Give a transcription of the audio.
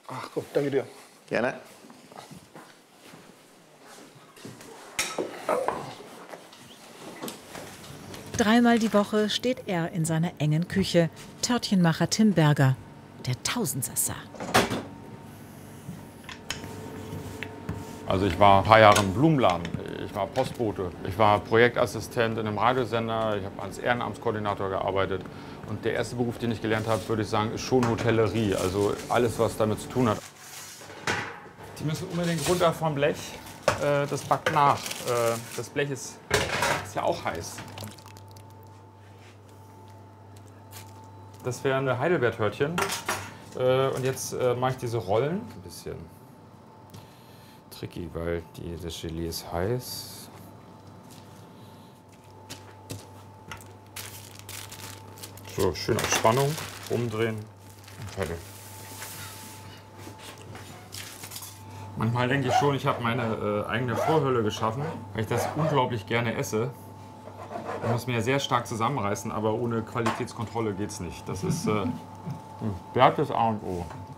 Ach komm, danke dir. Gerne. Dreimal die Woche steht er in seiner engen Küche. Törtchenmacher Tim Berger, der Tausendsassa. Also ich war ein paar Jahre im Blumenladen, ich war Postbote, ich war Projektassistent in einem Radiosender, ich habe als Ehrenamtskoordinator gearbeitet. Und der erste Beruf, den ich gelernt habe, würde ich sagen, ist schon Hotellerie, also alles, was damit zu tun hat. Die müssen unbedingt runter vom Blech, das backt nach. Das Blech ist ja auch heiß. Das wären Heidelbeertörtchen. Und jetzt mache ich diese Rollen. Ein bisschen tricky, weil das Gelee ist heiß. So, schön auf Spannung, umdrehen und fertig. Manchmal denke ich schon, ich habe meine eigene Vorhölle geschaffen, weil ich das unglaublich gerne esse. Ich muss mir sehr stark zusammenreißen, aber ohne Qualitätskontrolle geht es nicht. Das ist Berg des A und O.